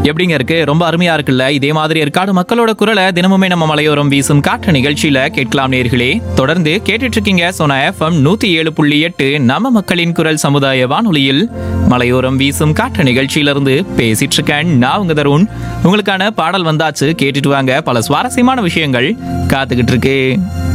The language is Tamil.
எப்படிங்க இருக்கு? ரொம்ப அருமையா இருக்குல்ல? இதே மாதிரி ஏற்காடு மக்களோட குரலை தினமுமே நம்ம மலையோரம் வீசும் காற்று நிகழ்ச்சியில கேட்கலாம் நேர்களே. தொடர்ந்து கேட்டுட்டு இருக்கீங்க சோனா FM 107.8 நம்ம மக்களின் குரல் சமுதாய வானொலியில் மலையோரம் வீசும் காற்று நிகழ்ச்சியிலிருந்து பேசிட்டு இருக்கேன் நான் உங்க தருண். உங்களுக்கான பாடல் வந்தாச்சு, கேட்டுட்டு வாங்க. பல சுவாரஸ்யமான விஷயங்கள் காத்துக்கிட்டு இருக்கு.